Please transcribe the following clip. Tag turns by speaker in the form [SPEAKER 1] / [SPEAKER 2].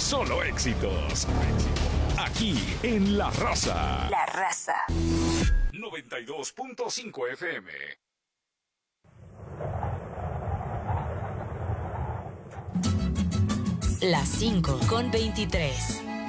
[SPEAKER 1] solo éxitos. Aquí en La Raza.
[SPEAKER 2] La Raza.
[SPEAKER 1] 92.5 FM.
[SPEAKER 2] Las 5:23.